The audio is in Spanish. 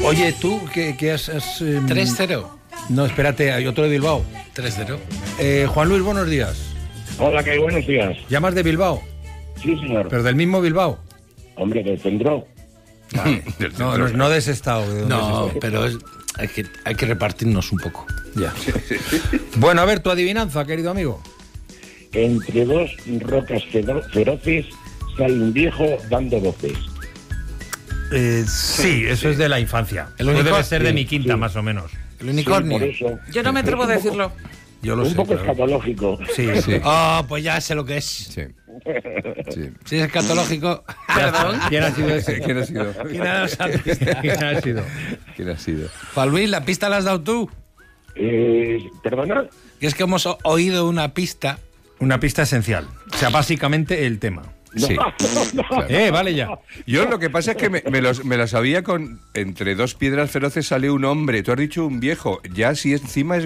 Oye, tú, ¿qué has...? 3-0. No, espérate, hay otro de Bilbao. 3-0. Juan Luis, buenos días. Hola, ¿qué hay? Buenos días. ¿Llamas de Bilbao? Sí, señor. ¿Pero del mismo Bilbao? Hombre, del centro. Vale. No de ese estado. ¿De dónde No, es ese? pero hay que repartirnos un poco. Ya. Bueno, a ver, tu adivinanza, querido amigo. Entre dos rocas feroces sale un viejo dando voces. Sí, eso es de la infancia. El Eso debe unicornio. ser de mi quinta, Sí. más o menos. El unicornio. Sí, por eso. Yo no me atrevo a decirlo. Yo lo Un sé. poco claro. escatológico. Sí, Sí. Oh, pues ya sé lo que es. Sí. Sí. Si es escatológico. Perdón. ¿Quién ha sido ese? ¿Quién ha sido? ¿Quién ha dado esa pista? ¿Quién ha sido? ¿Quién ha sido? Juan Luis, la pista la has dado tú. ¿Perdona? Y es que hemos oído una pista. Una pista esencial. O sea, básicamente el tema. Sí. Claro. Vale ya. Yo lo que pasa es que me lo sabía con... Entre dos piedras feroces sale un hombre. Tú has dicho un viejo. Ya si encima es